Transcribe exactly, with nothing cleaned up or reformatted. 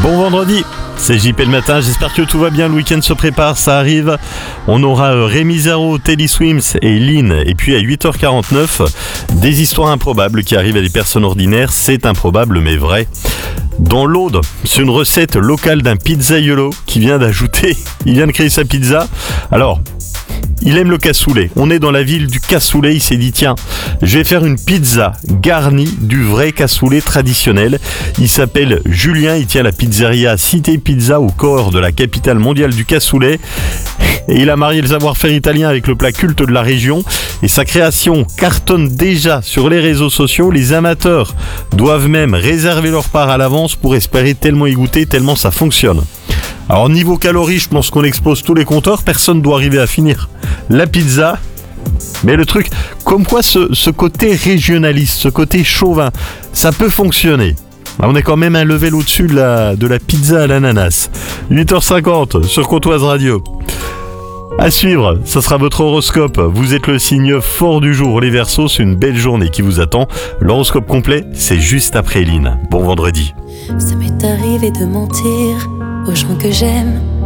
Bon vendredi, c'est J P le matin, j'espère que tout va bien, le week-end se prépare, ça arrive. On aura euh, Rémi Zaro, Teddy Swims et Lynn. Et puis à huit heures quarante-neuf, des histoires improbables qui arrivent à des personnes ordinaires, c'est improbable mais vrai. Dans l'Aude, c'est une recette locale d'un pizzaiolo qui vient d'ajouter, il vient de créer sa pizza. Alors, il aime le cassoulet. On est dans la ville du cassoulet. Il s'est dit tiens, je vais faire une pizza garnie du vrai cassoulet traditionnel. Il s'appelle Julien. Il tient la pizzeria Cité Pizza au cœur de la capitale mondiale du cassoulet. Et il a marié le savoir-faire italien avec le plat culte de la région. Et sa création cartonne déjà sur les réseaux sociaux. Les amateurs doivent même réserver leur part à l'avance pour espérer tellement y goûter, tellement ça fonctionne. Alors niveau calories, je pense qu'on explose tous les compteurs, personne ne doit arriver à finir la pizza. Mais le truc, comme quoi ce, ce côté régionaliste, ce côté chauvin, ça peut fonctionner. On est quand même un level au-dessus de la, de la pizza à l'ananas. huit heures cinquante sur Côtoise Radio. À suivre, ça sera votre horoscope. Vous êtes le signe fort du jour, les Verseaux, c'est une belle journée qui vous attend. L'horoscope complet, c'est juste après Lynn. Bon vendredi. Ça m'est arrivé de mentir aux gens que j'aime,